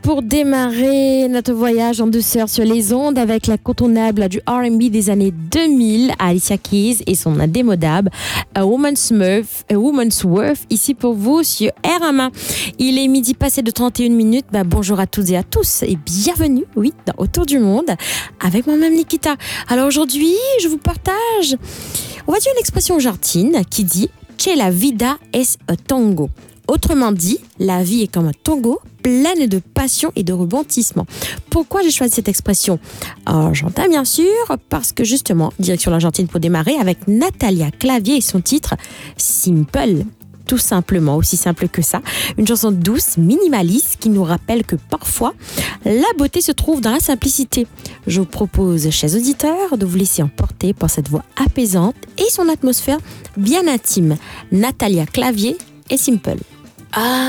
pour démarrer notre voyage en douceur sur les ondes avec l'incontournable du R&B des années 2000, Alicia Keys et son indémodable A Woman's Worth, ici pour vous sur RMA. Il est midi passé de 31 minutes. Bonjour à toutes et à tous et bienvenue, dans Autour du monde avec moi-même Nikita. Alors aujourd'hui, je vous partage, on va dire une expression argentine qui dit « Che la vida es a tango ». Autrement dit, la vie est comme un tango, pleine de passion et de rebondissements. Pourquoi j'ai choisi cette expression argentin, bien sûr, parce que justement, direction l'Argentine pour démarrer avec Natalia Clavier et son titre Simple. Tout simplement, aussi simple que ça. Une chanson douce, minimaliste, qui nous rappelle que parfois, la beauté se trouve dans la simplicité. Je vous propose, chers auditeurs, de vous laisser emporter par cette voix apaisante et son atmosphère bien intime. Natalia Clavier et Simple.